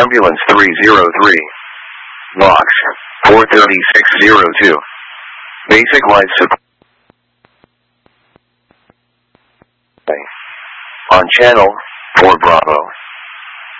Ambulance 303. Vox 43602. Basic life support. On channel 4 Bravo.